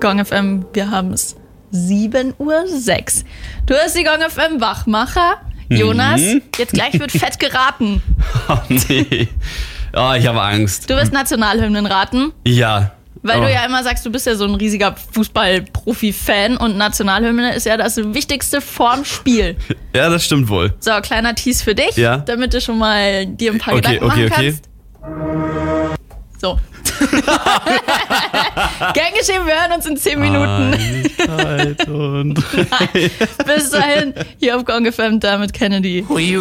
Gong FM, wir haben es 7:06 Uhr. Du hörst die Gong FM Wachmacher. Jonas, jetzt gleich wird fett geraten. Oh nee. Oh, ich habe Angst. Du wirst Nationalhymnen raten. Ja. Weil du ja immer sagst, du bist ja so ein riesiger Fußball-Profi-Fan und Nationalhymne ist ja das Wichtigste vorm Spiel. Ja, das stimmt wohl. So, kleiner Tease für dich, damit du schon mal dir ein paar Gedanken machen kannst. So. Gern geschehen, wir hören uns in 10 Minuten. Und Bis dahin, hier auf Gong FM, damit Kennedy.